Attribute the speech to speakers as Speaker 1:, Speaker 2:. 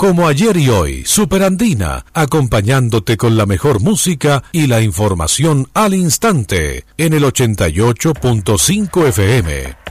Speaker 1: Como ayer y hoy, Superandina, acompañándote con la mejor música y la información al instante, en el 88.5 FM.